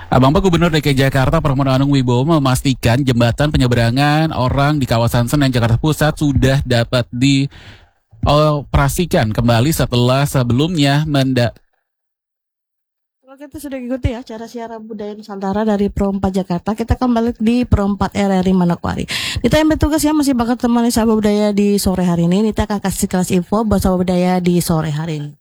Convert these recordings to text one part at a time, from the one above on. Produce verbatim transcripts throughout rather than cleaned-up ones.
Abang Pak Gubernur D K I Jakarta Pramono Anung Wibowo memastikan jembatan penyeberangan orang di kawasan Senen Jakarta Pusat sudah dapat dioperasikan kembali setelah sebelumnya menda Kalau kita sudah ikuti ya cara siaran budaya Nusantara dari Pro empat Jakarta, kita kembali di Pro empat R R I Manokwari. Nita yang bertugas ya masih bakal temani sahabat budaya di sore hari ini. Nita akan kasih kelas info buat sahabat budaya di sore hari ini.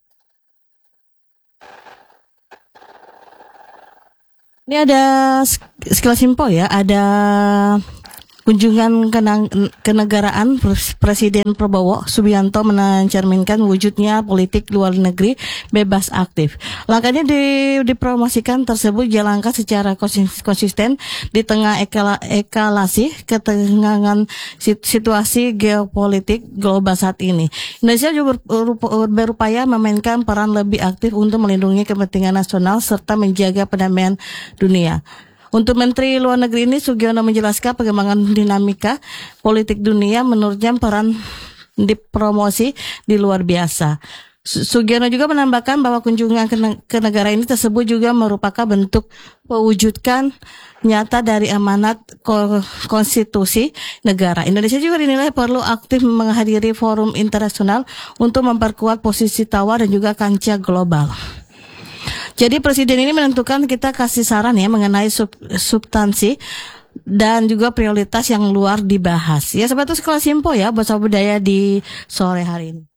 Ini ada sekilas info ya, ada kunjungan kenegaraan Presiden Prabowo Subianto mencerminkan wujudnya politik luar negeri bebas aktif. Langkahnya di, dipromosikan tersebut jalankan secara konsisten di tengah eskalasi ketegangan situasi geopolitik global saat ini. Indonesia juga berupaya memainkan peran lebih aktif untuk melindungi kepentingan nasional serta menjaga perdamaian dunia. Untuk Menteri Luar Negeri ini, Sugiono menjelaskan perkembangan dinamika politik dunia menurutnya peran dipromosi di luar biasa. Sugiono juga menambahkan bahwa kunjungan ke negara ini tersebut juga merupakan bentuk mewujudkan nyata dari amanat konstitusi negara. Indonesia juga dinilai perlu aktif menghadiri forum internasional untuk memperkuat posisi tawar dan juga kancah global. Jadi Presiden ini menentukan kita kasih saran ya mengenai sub, substansi dan juga prioritas yang luar dibahas. Ya seperti itu sekelas info ya buat sahabat budaya di sore hari ini.